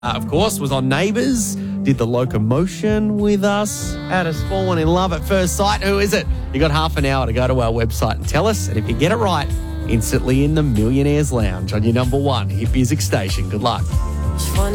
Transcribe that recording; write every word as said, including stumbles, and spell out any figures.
Uh, of course, was on Neighbours, did the locomotion with us, had us fallen in love at first sight. Who is it? You got half an hour to go to our website and tell us. And if you get it right, instantly in the Millionaires Lounge on your number one hit music station. Good luck.